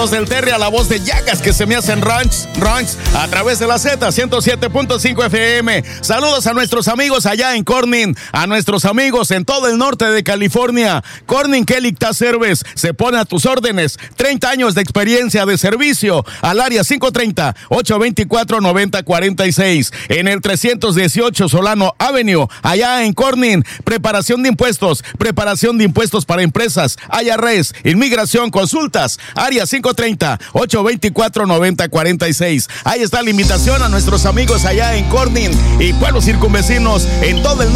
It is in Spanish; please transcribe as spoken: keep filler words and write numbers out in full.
Del Terry a la voz de Llagas que se me hacen ranch, ranch a través de la Z ciento siete punto cinco F M. Saludos a nuestros amigos allá en Corning, a nuestros amigos en todo el norte de California. Corning Kelly Service se pone a tus órdenes. treinta años de experiencia de servicio al área cinco treinta, ocho veinticuatro, noventa cuarenta y seis en el trescientos dieciocho Solano Avenue, allá en Corning. Preparación de impuestos, preparación de impuestos para empresas, I R S, inmigración, consultas, área cinco treinta, ocho veinticuatro, noventa cuarenta y seis. Ahí está la invitación a nuestros amigos allá en Corning y pueblos circunvecinos en todo el